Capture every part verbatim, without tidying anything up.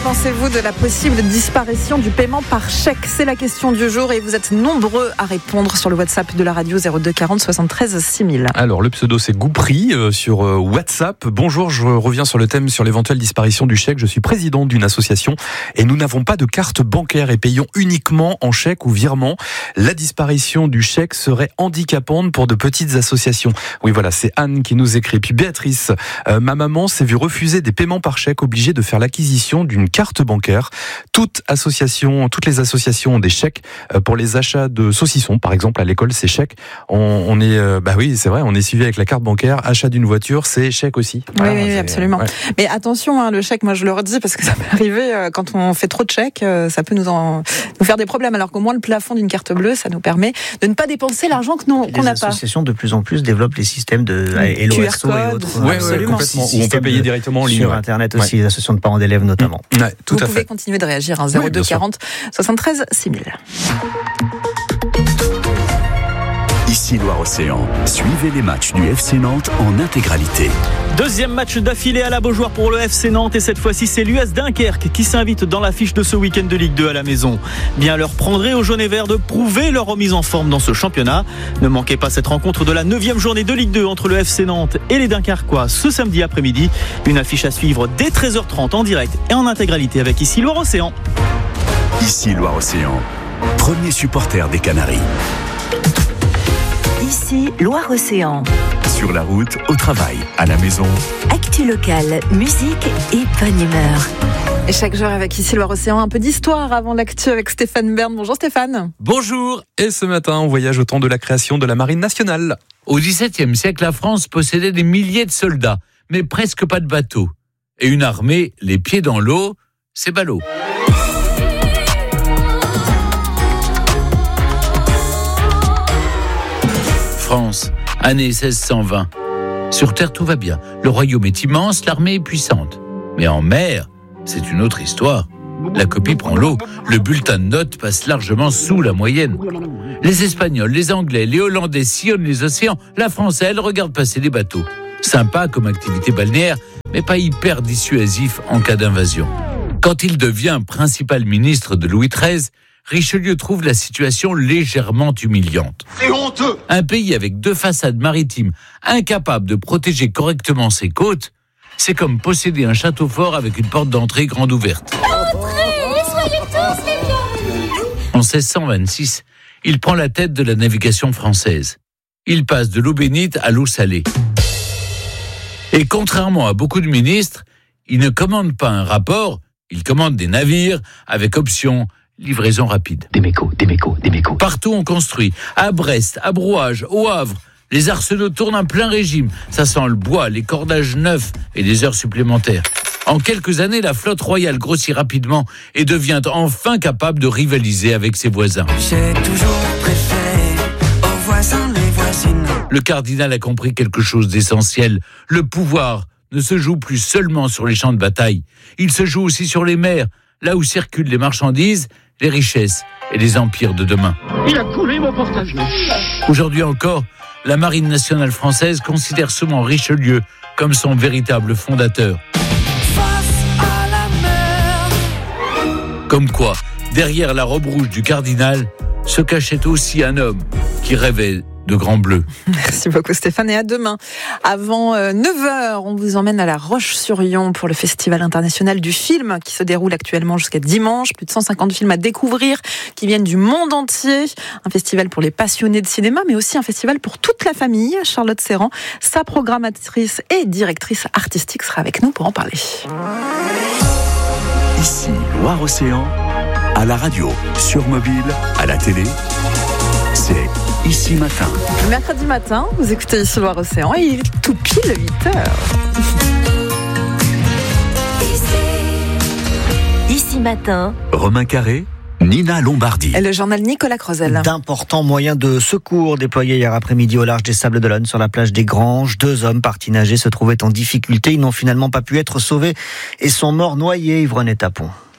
pensez-vous de la possible disparition du paiement par chèque ? C'est la question du jour et vous êtes nombreux à répondre sur le WhatsApp de la radio zéro deux quarante soixante-treize six mille. Alors le pseudo c'est Goupri euh, sur euh, WhatsApp. Bonjour, je reviens sur le thème sur l'éventuelle disparition du chèque. Je suis président d'une association et nous n'avons pas de carte bancaire et payons uniquement en chèque ou virement. La disparition du chèque serait handicapante pour de petites associations. Oui voilà, c'est Anne qui nous écrit. Puis Béatrice, euh, ma maman s'est vue refuser des paiements par chèque, obligée de faire l'acquisition d'une carte bancaire. Toute association, toutes les associations ont des chèques pour les achats de saucissons, par exemple à l'école, c'est chèque. On, on est, euh, bah oui, c'est vrai, on est suivi avec la carte bancaire. Achat d'une voiture, c'est chèque aussi. Voilà, oui, oui, c'est, absolument. Ouais. Mais attention, hein, le chèque, moi je le redis parce que ça peut arriver euh, quand on fait trop de chèques, euh, ça peut nous en nous faire des problèmes. Alors qu'au moins le plafond d'une carte bleue, ça nous permet de ne pas dépenser l'argent que nous, qu'on n'a pas. Les associations de plus en plus développent les systèmes de L O S O et autres. Ouais, ouais, complètement. Où on peut payer directement en ligne. Sur Internet aussi, ouais. Les associations de parents d'élèves notamment. Ouais, tout Vous à pouvez fait. continuer de réagir, hein, zéro deux quarante soixante-treize six mille. Ici Loire-Océan, suivez les matchs du F C Nantes en intégralité. Deuxième match d'affilée à la Beaujoire pour le F C Nantes et cette fois-ci c'est l'U S Dunkerque qui s'invite dans l'affiche de ce week-end de Ligue deux à la maison. Bien leur prendrait aux jaunes et verts de prouver leur remise en forme dans ce championnat. Ne manquez pas cette rencontre de la neuvième journée de Ligue deux entre le F C Nantes et les Dunkerquois ce samedi après-midi. Une affiche à suivre dès treize heures trente en direct et en intégralité avec Ici Loire-Océan. Ici Loire-Océan, premier supporter des Canaries. Ici Loire-Océan. Sur la route, au travail, à la maison. Actu locale, musique et bonne humeur. Et chaque jour avec Ici Loire-Océan, un peu d'histoire avant l'actu avec Stéphane Bern. Bonjour Stéphane. Bonjour. Et ce matin, on voyage au temps de la création de la Marine nationale. Au dix-septième siècle, la France possédait des milliers de soldats, mais presque pas de bateaux. Et une armée, les pieds dans l'eau, c'est ballot. France, année seize cent vingt. Sur terre, tout va bien. Le royaume est immense, l'armée est puissante. Mais en mer, c'est une autre histoire. La copie prend l'eau. Le bulletin de notes passe largement sous la moyenne. Les Espagnols, les Anglais, les Hollandais sillonnent les océans. La France, elle, regarde passer les bateaux. Sympa comme activité balnéaire, mais pas hyper dissuasif en cas d'invasion. Quand il devient principal ministre de Louis treize, Richelieu trouve la situation légèrement humiliante. C'est honteux! Un pays avec deux façades maritimes, incapable de protéger correctement ses côtes, c'est comme posséder un château fort avec une porte d'entrée grande ouverte. Entrez, soyez tous les bienvenus! En seize cent vingt-six, il prend la tête de la navigation française. Il passe de l'eau bénite à l'eau salée. Et contrairement à beaucoup de ministres, il ne commande pas un rapport, il commande des navires avec option livraison rapide. Des mécos, des mécos, des mécos. Partout on construit. À Brest, à Brouage, au Havre, les arsenaux tournent en plein régime. Ça sent le bois, les cordages neufs et des heures supplémentaires. En quelques années, la flotte royale grossit rapidement et devient enfin capable de rivaliser avec ses voisins. J'ai toujours préféré aux voisins les voisines. Le cardinal a compris quelque chose d'essentiel. Le pouvoir ne se joue plus seulement sur les champs de bataille. Il se joue aussi sur les mers, là où circulent les marchandises, les richesses et les empires de demain. Il a coulé mon portage. Aujourd'hui encore, la Marine nationale française considère souvent Richelieu comme son véritable fondateur. Face à la mer. Comme quoi, derrière la robe rouge du cardinal, se cachait aussi un homme qui rêvait de Grand Bleu. Merci beaucoup Stéphane et à demain. Avant euh, neuf heures, on vous emmène à La Roche-sur-Yon pour le Festival international du film qui se déroule actuellement jusqu'à dimanche. Plus de cent cinquante films à découvrir qui viennent du monde entier. Un festival pour les passionnés de cinéma, mais aussi un festival pour toute la famille. Charlotte Serrand, sa programmatrice et directrice artistique, sera avec nous pour en parler. Ici Loire-Océan, à la radio, sur mobile, à la télé, c'est Ici Matin. Mercredi matin, vous écoutez Ici Loire-Océan et il est tout pile huit heures. Ici Matin. Romain Carré, Nina Lombardi. Et le journal Nicolas Crozel. D'importants moyens de secours déployés hier après-midi au large des Sables-d'Olonne sur la plage des Granges. Deux hommes partis nager se trouvaient en difficulté. Ils n'ont finalement pas pu être sauvés et sont morts noyés, Yvonne Tapon.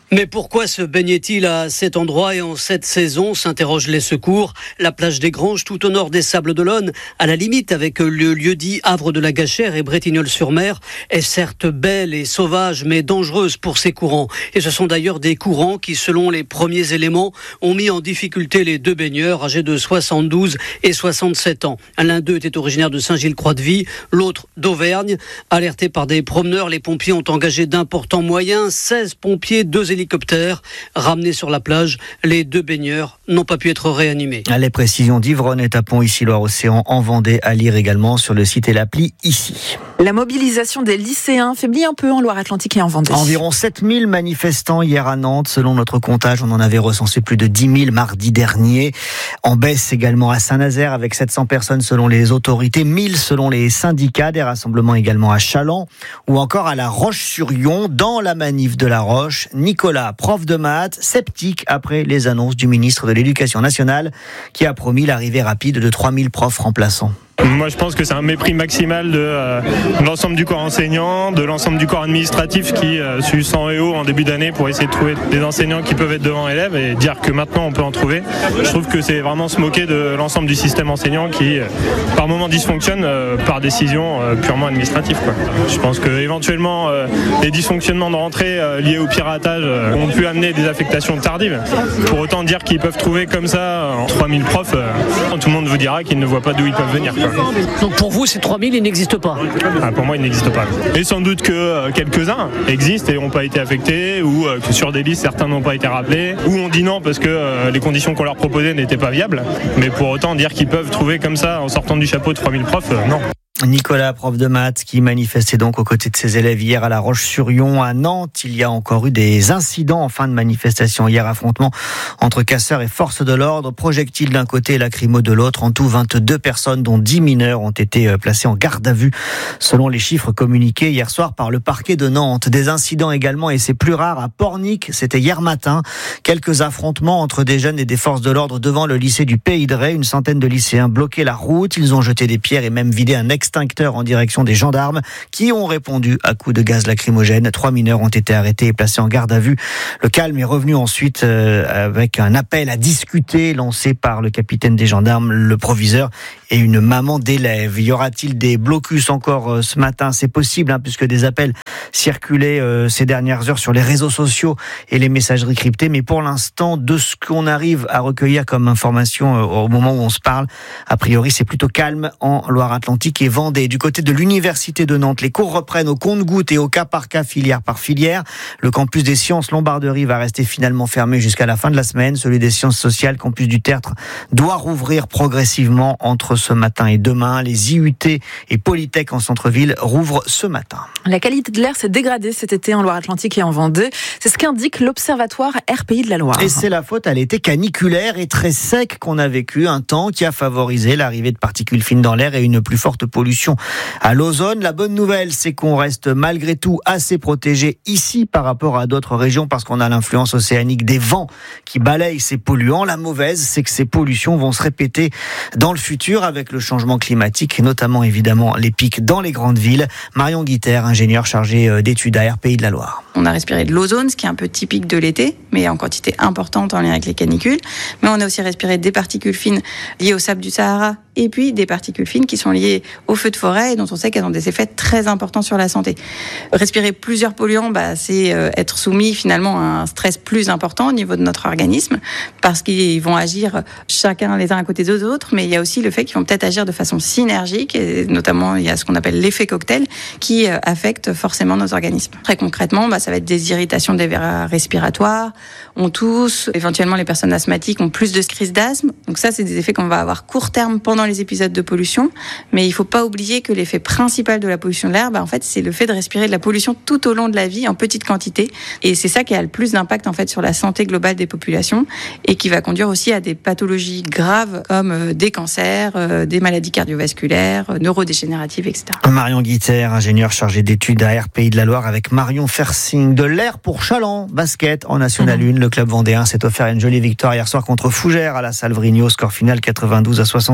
Mais pourquoi se baignait-il à cet endroit et en cette saison, s'interrogent les secours. La plage des Granges, tout au nord des Sables d'Olonne, à la limite avec le lieu-dit Havre de la Gachère et Bretignolles-sur-Mer, est certes belle et sauvage, mais dangereuse pour ses courants. Et ce sont d'ailleurs des courants qui, selon les premiers éléments, ont mis en difficulté les deux baigneurs âgés de soixante-douze et soixante-sept ans. L'un d'eux était originaire de Saint-Gilles-Croix-de-Vie, l'autre d'Auvergne. Alertés par des promeneurs, les pompiers ont engagé d'importants moyens, seize pompiers, deux hélicoptères. Ramenés sur la plage, les deux baigneurs n'ont pas pu être réanimés. Les précisions d'Yvronne et Tapon, ici Loire-Océan, en Vendée, à lire également sur le site et l'appli ici. La mobilisation des lycéens faiblit un peu en Loire-Atlantique et en Vendée. Environ sept mille manifestants hier à Nantes. Selon notre comptage, on en avait recensé plus de dix mille mardi dernier. En baisse également à Saint-Nazaire avec sept cents personnes selon les autorités, mille selon les syndicats. Des rassemblements également à Chaland ou encore à La Roche-sur-Yon. Dans la manif de La Roche, Nicolas, prof de maths, sceptique après les annonces du ministre de l'Éducation nationale qui a promis l'arrivée rapide de trois mille profs remplaçants. Moi je pense que c'est un mépris maximal de euh, l'ensemble du corps enseignant, de l'ensemble du corps administratif qui euh, suit sang et eau en début d'année pour essayer de trouver des enseignants qui peuvent être devant élèves et dire que maintenant on peut en trouver. Je trouve que c'est vraiment se moquer de l'ensemble du système enseignant qui euh, par moments dysfonctionne euh, par décision euh, purement administrative, quoi. Je pense que éventuellement euh, les dysfonctionnements de rentrée euh, liés au piratage euh, ont pu amener des affectations tardives. Pour autant dire qu'ils peuvent trouver comme ça en trois mille profs, euh, tout le monde vous dira qu'ils ne voient pas d'où ils peuvent venir, quoi. Donc pour vous, ces trois mille, ils n'existent pas? Ah, pour moi, ils n'existent pas. Et sans doute que euh, quelques-uns existent et n'ont pas été affectés, ou euh, que sur des listes, certains n'ont pas été rappelés, ou on dit non parce que euh, les conditions qu'on leur proposait n'étaient pas viables. Mais pour autant, dire qu'ils peuvent trouver comme ça, en sortant du chapeau de trois mille profs, euh, non. Nicolas, prof de maths, qui manifestait donc aux côtés de ses élèves hier à La Roche-sur-Yon. À Nantes, il y a encore eu des incidents en fin de manifestation. Hier, affrontement entre casseurs et forces de l'ordre. Projectiles d'un côté et lacrymo de l'autre. En tout, vingt-deux personnes, dont dix mineurs, ont été placées en garde à vue, selon les chiffres communiqués hier soir par le parquet de Nantes. Des incidents également, et c'est plus rare, à Pornic. C'était hier matin. Quelques affrontements entre des jeunes et des forces de l'ordre devant le lycée du Pays de Ré. Une centaine de lycéens bloquaient la route. Ils ont jeté des pierres et même vidé un ex extincteurs en direction des gendarmes qui ont répondu à coups de gaz lacrymogène. Trois mineurs ont été arrêtés et placés en garde à vue. Le calme est revenu ensuite euh, avec un appel à discuter lancé par le capitaine des gendarmes, le proviseur et une maman d'élève. Y aura-t-il des blocus encore euh, ce matin? C'est possible hein, puisque des appels circulaient euh, ces dernières heures sur les réseaux sociaux et les messageries cryptées. Mais pour l'instant, de ce qu'on arrive à recueillir comme information euh, au moment où on se parle, a priori c'est plutôt calme en Loire-Atlantique et Vendée. Du côté de l'université de Nantes, les cours reprennent au compte-gouttes et au cas par cas, filière par filière. Le campus des sciences Lombarderie va rester finalement fermé jusqu'à la fin de la semaine. Celui des sciences sociales, campus du Tertre, doit rouvrir progressivement entre ce matin et demain. Les I U T et Polytech en centre-ville rouvrent ce matin. La qualité de l'air s'est dégradée cet été en Loire-Atlantique et en Vendée. C'est ce qu'indique l'Observatoire Air Pays de la Loire. Et c'est la faute à l'été caniculaire et très sec qu'on a vécu, un temps qui a favorisé l'arrivée de particules fines dans l'air et une plus forte pollution à l'ozone. La bonne nouvelle, c'est qu'on reste malgré tout assez protégé ici par rapport à d'autres régions parce qu'on a l'influence océanique des vents qui balayent ces polluants. La mauvaise, c'est que ces pollutions vont se répéter dans le futur avec le changement climatique et notamment évidemment les pics dans les grandes villes. Marion Guiter, ingénieure chargée d'études à Air Pays de la Loire. On a respiré de l'ozone, ce qui est un peu typique de l'été, mais en quantité importante en lien avec les canicules. Mais on a aussi respiré des particules fines liées au sable du Sahara et puis des particules fines qui sont liées aux feux de forêt et dont on sait qu'elles ont des effets très importants sur la santé. Respirer plusieurs polluants, bah, c'est euh, être soumis finalement à un stress plus important au niveau de notre organisme parce qu'ils vont agir chacun les uns à côté des autres, mais il y a aussi le fait qu'ils vont peut-être agir de façon synergique et notamment il y a ce qu'on appelle l'effet cocktail qui euh, affecte forcément nos organismes. Très concrètement, bah, ça va être des irritations des voies respiratoires, on tousse, éventuellement les personnes asthmatiques ont plus de crises d'asthme. Donc ça, c'est des effets qu'on va avoir court terme pendant les épisodes de pollution, mais il ne faut pas oublier que l'effet principal de la pollution de l'air, bah, en fait, c'est le fait de respirer de la pollution tout au long de la vie en petite quantité, et c'est ça qui a le plus d'impact en fait sur la santé globale des populations et qui va conduire aussi à des pathologies graves comme euh, des cancers, euh, des maladies cardiovasculaires, euh, neurodégénératives, et cetera. Marion Guiter, ingénieure chargée d'études à Air Pays de la Loire avec Marion Fersing. De l'air pour Chaland, basket en National mmh. un. Le club vendéen s'est offert une jolie victoire hier soir contre Fougères à la Salle Vrigno, score final quatre-vingt-douze à soixante et un.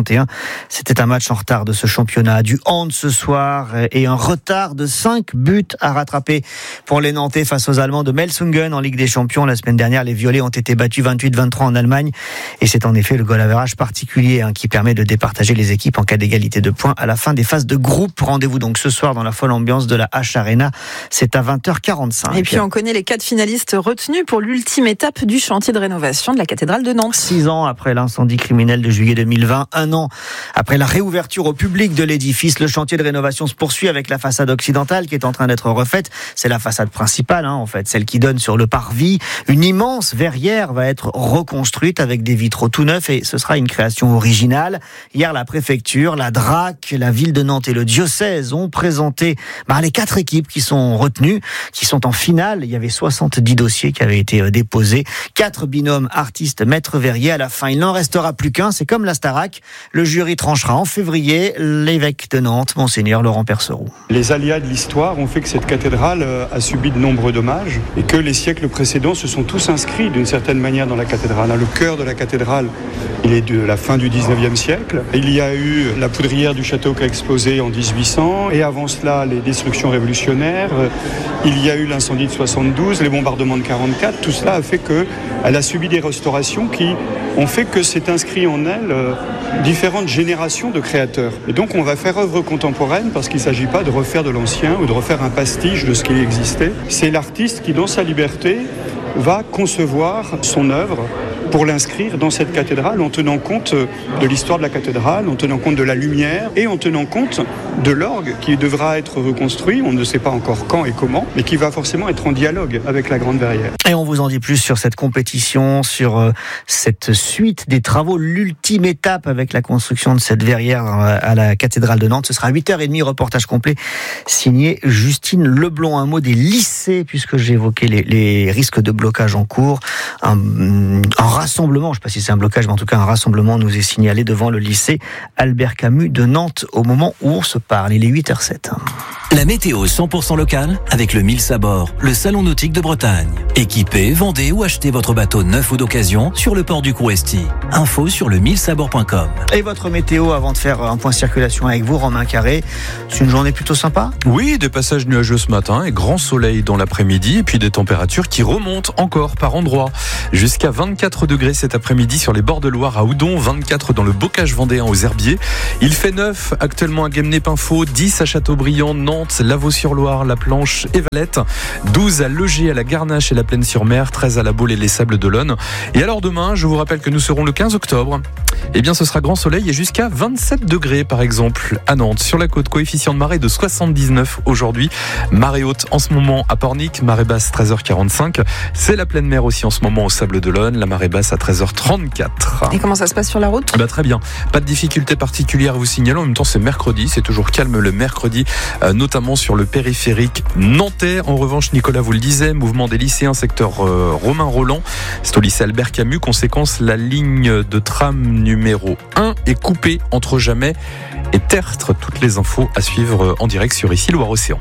C'était un match en retard de ce championnat. Du hand ce soir et un retard de cinq buts à rattraper pour les Nantais face aux Allemands de Melsungen en Ligue des Champions. La semaine dernière, les Violets ont été battus vingt-huit vingt-trois en Allemagne et c'est en effet le goal average particulier hein, qui permet de départager les équipes en cas d'égalité de points à la fin des phases de groupe. Rendez-vous donc ce soir dans la folle ambiance de la H Arena. C'est à vingt heures quarante-cinq. Et puis on connaît les quatre finalistes retenus pour l'ultime étape du chantier de rénovation de la cathédrale de Nantes. Six ans après l'incendie criminel de juillet deux mille vingt, un an après la réouverture au public de l'édifice, le chantier de rénovation se poursuit avec la façade occidentale qui est en train d'être refaite. C'est la façade principale, hein, en fait, celle qui donne sur le parvis. Une immense verrière va être reconstruite avec des vitraux tout neufs et ce sera une création originale. Hier, la préfecture, la D R A C, la ville de Nantes et le diocèse ont présenté bah, les quatre équipes qui sont retenues, qui sont en finale. Il y avait soixante-dix dossiers qui avaient été déposés. Quatre binômes artistes maître verrier. À la fin, il n'en restera plus qu'un. C'est comme la Starac. Le jury tranchera en février. L'évêque de Nantes, Monseigneur Laurent Perceroux. Les aléas de l'histoire ont fait que cette cathédrale a subi de nombreux dommages et que les siècles précédents se sont tous inscrits d'une certaine manière dans la cathédrale. Le cœur de la cathédrale, il est de la fin du dix-neuvième siècle. Il y a eu la poudrière du château qui a explosé en dix-huit cents et avant cela les destructions révolutionnaires. Il y a eu l'incendie de soixante-douze, les bombardements de quarante-quatre. Tout cela a fait qu'elle a subi des restaurations qui ont fait que s'est inscrit en elle euh, différentes générations de créateurs. Et donc on va faire œuvre contemporaine parce qu'il ne s'agit pas de refaire de l'ancien ou de refaire un pastiche de ce qui existait. C'est l'artiste qui, dans sa liberté, va concevoir son œuvre pour l'inscrire dans cette cathédrale en tenant compte de l'histoire de la cathédrale, en tenant compte de la lumière et en tenant compte de l'orgue qui devra être reconstruit, on ne sait pas encore quand et comment, mais qui va forcément être en dialogue avec la grande verrière. Et on vous en dit plus sur cette compétition, sur euh, cette suite des travaux, l'ultime étape avec la construction de cette verrière à la cathédrale de Nantes. Ce sera à huit heures trente, reportage complet signé Justine Leblond. Un mot des lycées, puisque j'ai évoqué les, les risques de blocage en cours. Un, un rassemblement, je ne sais pas si c'est un blocage, mais en tout cas un rassemblement nous est signalé devant le lycée Albert Camus de Nantes au moment où on se parle. Il est huit heures zéro sept. La météo cent pour cent locale avec le Mille Sabord, le salon nautique de Bretagne. Équipez, vendez ou achetez votre bateau neuf ou d'occasion sur le port du Couresti. Info sur le mille sabord point com. Et votre météo avant de faire un point circulation avec vous, Romain Carré. C'est une journée plutôt sympa ? Oui, des passages nuageux ce matin et grand soleil dans l'après-midi et puis des températures qui remontent encore par endroits. Jusqu'à vingt-quatre degrés cet après-midi sur les bords de Loire à Oudon, vingt-quatre dans le bocage vendéen aux Herbiers. Il fait neuf actuellement à Guémené-Pinfos, dix à Châteaubriand, Nantes, Lavaux-sur-Loire, La Planche et Valette, douze à Legé, à la Garnache et la Plaine-sur-Mer, treize à La Baule et les Sables d'Olonne. Et alors demain, je vous rappelle que nous serons le quinze octobre. Eh bien, ce sera grand soleil et jusqu'à vingt-sept degrés par exemple à Nantes. Sur la côte, coefficient de marée de soixante-dix-neuf aujourd'hui. Marée haute en ce moment à Pornic, marée basse treize heures quarante-cinq. C'est la pleine mer aussi en ce moment aux Sables d'Olonne, la marée basse à treize heures trente-quatre. Et comment ça se passe sur la route ? Bah, très bien. Pas de difficultés particulières à vous signaler. En même temps, c'est mercredi. C'est toujours calme le mercredi, euh, notamment sur le périphérique nantais. En revanche, Nicolas vous le disait, mouvement des lycéens, secteur euh, Romain Roland. C'est au lycée Albert Camus. Conséquence, la ligne de tram numéro un est coupée entre Jamais et Tertre. Toutes les infos à suivre en direct sur Ici Loire-Océan.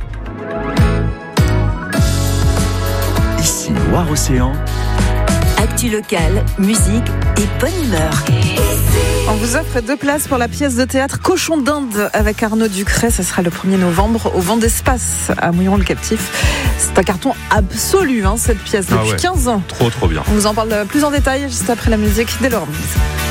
Ici Loire-Océan. Actu locale, musique et bonne humeur. On vous offre deux places pour la pièce de théâtre Cochon d'Inde avec Arnaud Ducret. Ça sera le premier novembre au Vent d'Espace à Mouilleron-le-Captif. C'est un carton absolu, hein, cette pièce, depuis ah ouais. quinze ans. Trop, trop bien. On vous en parle plus en détail juste après la musique d'Elormise.